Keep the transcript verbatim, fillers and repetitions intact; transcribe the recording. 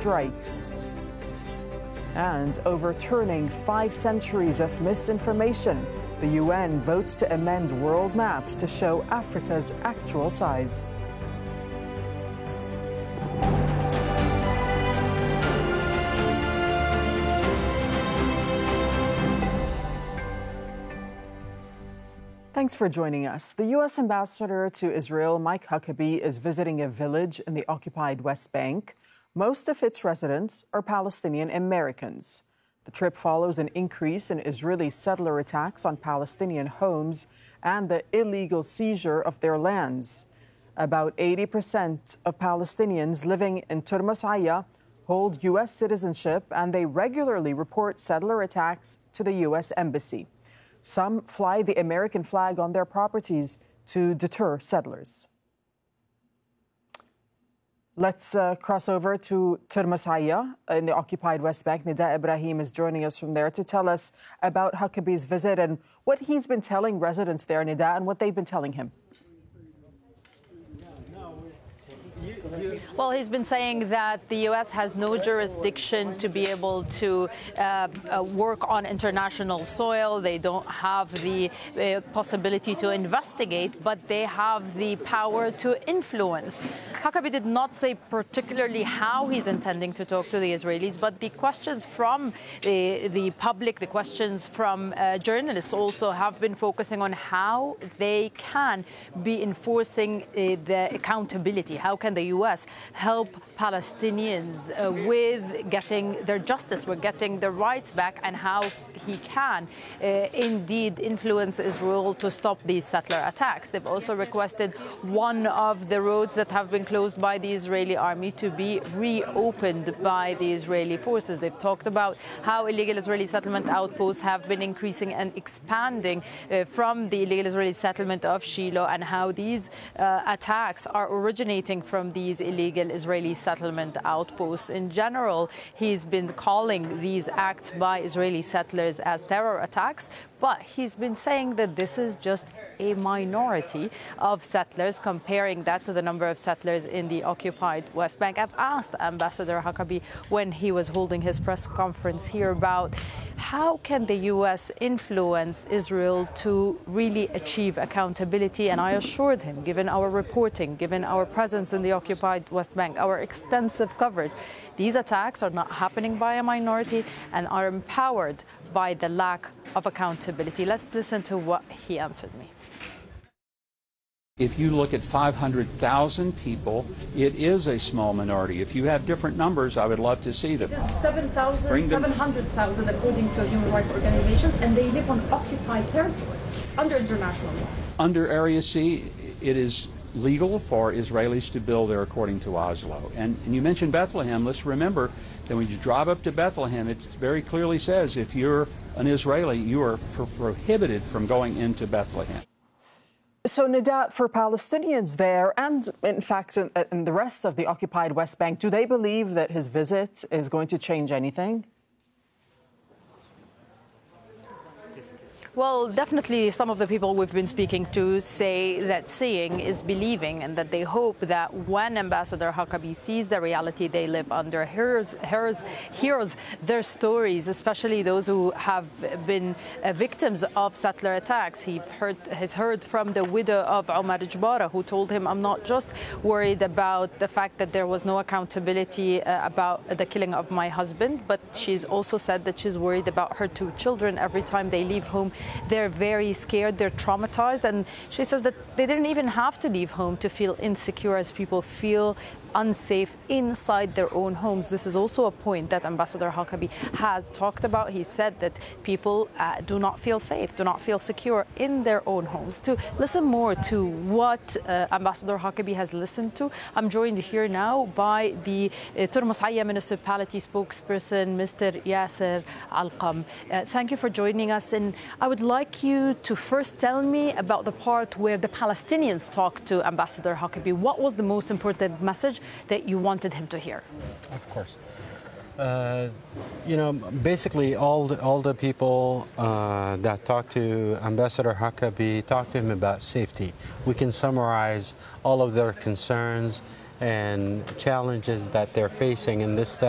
strikes. And overturning five centuries of misinformation, the U N votes to amend world maps to show Africa's actual size. Thanks for joining us. The U S ambassador to Israel, Mike Huckabee, is visiting a village in the occupied West Bank. Most of its residents are Palestinian Americans. The trip follows an increase in Israeli settler attacks on Palestinian homes and the illegal seizure of their lands. About eighty percent of Palestinians living in Turmus Aya hold U S citizenship, and they regularly report settler attacks to the U S Embassy. Some fly the American flag on their properties to deter settlers. Let's uh, cross over to Turmus Aya in the occupied West Bank. Nida Ibrahim is joining us from there to tell us about Huckabee's visit and what he's been telling residents there, Nida, and what they've been telling him. Well, he's been saying that the U S has no jurisdiction to be able to uh, uh, work on international soil. They don't have the uh, possibility to investigate, but they have the power to influence. Huckabee did not say particularly how he's intending to talk to the Israelis, but the questions from the, the public, the questions from uh, journalists also have been focusing on how they can be enforcing uh, the accountability. How can the U S help Palestinians uh, with getting their justice, with getting their rights back, and how he can uh, indeed influence Israel to stop these settler attacks. They've also requested one of the roads that have been closed by the Israeli army to be reopened by the Israeli forces. They've talked about how illegal Israeli settlement outposts have been increasing and expanding uh, from the illegal Israeli settlement of Shiloh, and how these uh, attacks are originating from these illegal Israeli settlement outposts. In general, he's been calling these acts by Israeli settlers as terror attacks, but he's been saying that this is just a minority of settlers, comparing that to the number of settlers in the occupied West Bank. I've asked Ambassador Huckabee when he was holding his press conference here about how can the U S influence Israel to really achieve accountability, and I assured him, given our reporting, given our presence in the occupied West Bank, our extensive coverage, these attacks are not happening by a minority and are empowered by the lack of accountability. Let's listen to what he answered me. If you look at five hundred thousand people, it is a small minority. If you have different numbers, I would love to see them. It is seven thousand, seven hundred thousand according to human rights organizations, and they live on occupied territory under international law. Under Area C, it is legal for Israelis to build there according to Oslo. And, and you mentioned Bethlehem. Let's remember that when you drive up to Bethlehem, it very clearly says if you're an Israeli, you are pro prohibited from going into Bethlehem. So, Nida, for Palestinians there, and in fact in, in the rest of the occupied West Bank, do they believe that his visit is going to change anything? Well, definitely some of the people we've been speaking to say that seeing is believing, and that they hope that when Ambassador Huckabee sees the reality they live under, hears, hears, hears their stories, especially those who have been uh, victims of settler attacks. He heard, has heard from the widow of Omar Jbara, who told him, I'm not just worried about the fact that there was no accountability uh, about the killing of my husband, but she's also said that she's worried about her two children. Every time they leave home, they're very scared, they're traumatized, and she says that they didn't even have to leave home to feel insecure as people feel unsafe inside their own homes. This is also a point that Ambassador Huckabee has talked about. He said that people uh, do not feel safe, do not feel secure in their own homes. To listen more to what uh, Ambassador Huckabee has listened to, I'm joined here now by the uh, Turmus Aya municipality spokesperson, Mister Yasser Alqam. Uh, thank you for joining us, and I would like you to first tell me about the part where the Palestinians talked to Ambassador Huckabee. What was the most important message that you wanted him to hear? Of course. Uh, you know, basically all the, all the people uh, that talked to Ambassador Huckabee talked to him about safety. We can summarize all of their concerns and challenges that they're facing in this